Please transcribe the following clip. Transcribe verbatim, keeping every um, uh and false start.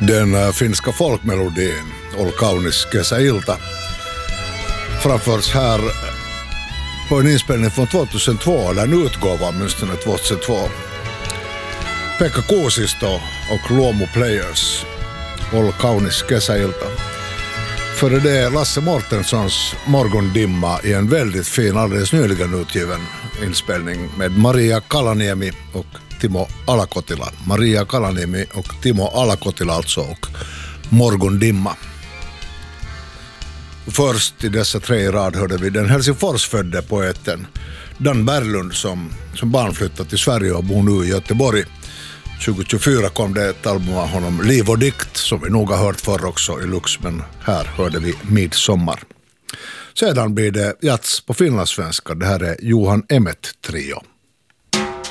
Den finska folkmelodin Ol kaunis kesäilta framförs här på en inspelning från tjugohundratvå, eller en utgåva åtminstone tjugohundratvå. Pekka Kuusisto och Luomu Players, Ol kaunis kesäilta. Före det Lasse Mortenssons Morgondimma i en väldigt fin, alldeles nyligen utgiven inspelning med Maria Kalaniemi och Timo Alakotila. Maria Kalaniemi och Timo Alakotila alltså, och Morgondimma. Först i dessa tre i rad hörde vi den Helsingforsfödde poeten Dan Berglund som, som barn flyttade till Sverige och bor nu i Göteborg. tjugo tjugofyra kom det ett album av honom, Liv och dikt, som vi nog har hört förr också i Lux, men här hörde vi Midsommar. Sedan blir det jazz på finlandssvenska. Det här är Johan Emmet Trio.